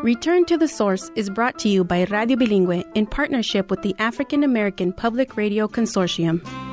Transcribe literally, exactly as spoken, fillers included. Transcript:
Return to the Source is brought to you by Radio Bilingüe in partnership with the African American Public Radio Consortium.